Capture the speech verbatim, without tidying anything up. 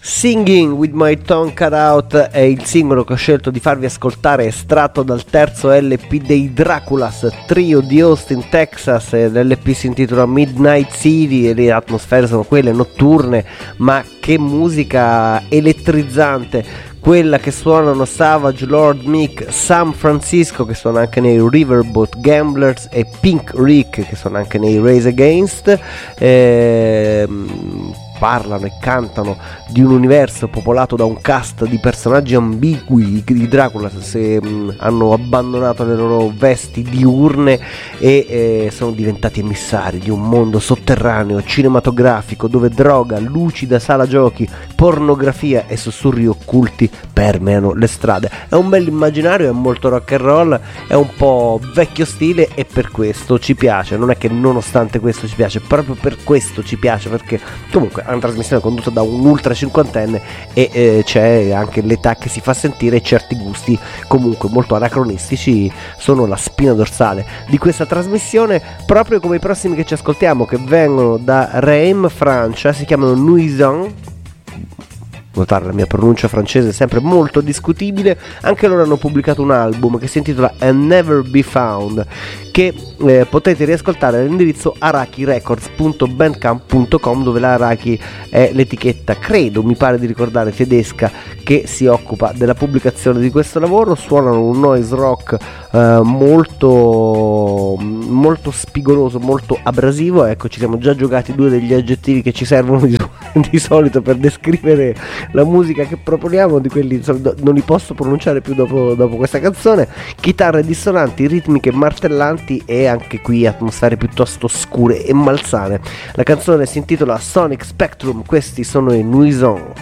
Singing with my tongue cut out è il singolo che ho scelto di farvi ascoltare, estratto dal terzo L P dei Draculas, trio di Austin, Texas. L'L P si intitola Midnight City e le atmosfere sono quelle notturne, ma che musica elettrizzante, quella che suonano Savage, Lord Mick, Sam Francisco, che sono anche nei Riverboat Gamblers, e Pink Rick, che sono anche nei Raise Against. ehm parlano e cantano di un universo popolato da un cast di personaggi ambigui. I Dracula se, mh, hanno abbandonato le loro vesti diurne e eh, sono diventati emissari di un mondo sotterraneo cinematografico dove droga, luci da sala giochi, pornografia e sussurri occulti permeano le strade. È un bel immaginario, è molto rock and roll, è un po' vecchio stile e per questo ci piace. Non è che nonostante questo ci piace, proprio per questo ci piace, perché comunque una trasmissione condotta da un ultra cinquantenne e eh, c'è anche l'età che si fa sentire, e certi gusti comunque molto anacronistici sono la spina dorsale di questa trasmissione, proprio come i prossimi che ci ascoltiamo, che vengono da Reims, Francia. Si chiamano Nuison. Notare la mia pronuncia francese è sempre molto discutibile. Anche loro hanno pubblicato un album che si intitola And Never Be Found, che eh, potete riascoltare all'indirizzo araki records punto bandcamp punto com, dove la Araki è l'etichetta, credo, mi pare di ricordare, tedesca, che si occupa della pubblicazione di questo lavoro. Suonano un noise rock eh, molto molto spigoloso, molto abrasivo. Ecco, ci siamo già giocati due degli aggettivi che ci servono di, di solito per descrivere la musica che proponiamo, di quelli insomma, non li posso pronunciare più dopo, dopo questa canzone. Chitarre dissonanti, ritmiche martellanti e anche qui atmosfere piuttosto scure e malsane. La canzone si intitola Sonic Spectrum, questi sono i Nuison.